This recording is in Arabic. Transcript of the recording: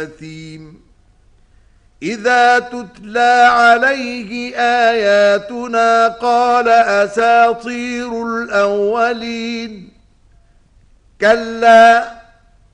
أثيم إذا تتلى عليه آياتنا قال أساطير الأولين كلا